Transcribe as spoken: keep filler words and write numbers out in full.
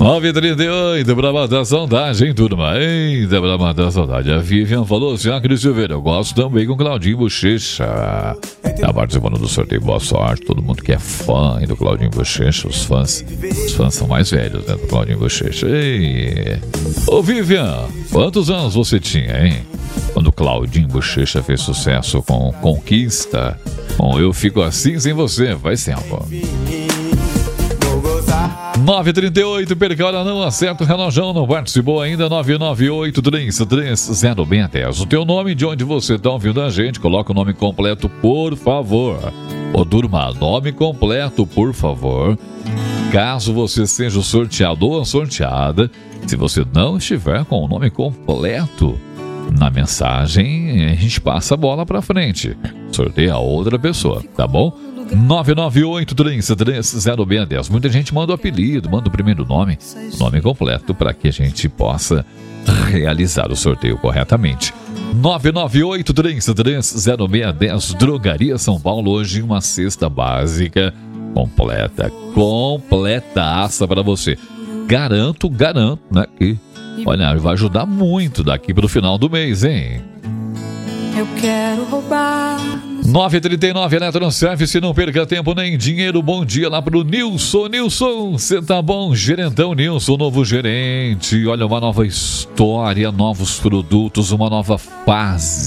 nove e trinta e oito para matar a saudade, hein, turma? Ainda para matar a saudade. A Vivian falou assim: ah, Cris Silveira, eu gosto também com Claudinho Bochecha. Tá participando do sorteio, boa sorte. Todo mundo que é fã do Claudinho Bochecha, os fãs, os fãs são mais velhos, né, do Claudinho Bochecha. Ei. Ô, Vivian, quantos anos você tinha, hein? Quando o Claudinho Bochecha fez sucesso com Conquista, com Eu Fico Assim Sem Você, faz tempo. nove e trinta e oito, perca a hora, não acerta o relógio, não participou ainda. Nove nove oito, três três zero, bem até o teu nome, de onde você está ouvindo a gente. Coloca o nome completo, por favor. Ô, turma, nome completo, por favor. Caso você seja o sorteado ou a sorteada, se você não estiver com o nome completo na mensagem, a gente passa a bola pra frente, sorteia a outra pessoa, tá bom? nove nove oito, três três zero, seis um zero. Muita gente manda o apelido, manda o primeiro nome, nome completo, para que a gente possa realizar o sorteio corretamente. nove nove oito, três três zero, seis um zero. Drogaria São Paulo, hoje uma cesta básica completa, completaça para você. Garanto, garanto, né, que, olha, vai ajudar muito daqui pro final do mês, hein? Eu quero roubar. nove e trinta e nove, Eletroservice, não perca tempo nem dinheiro. Bom dia lá pro Nilson. Nilson, você tá bom? Gerentão Nilson, novo gerente. Olha, uma nova história, novos produtos, uma nova fase.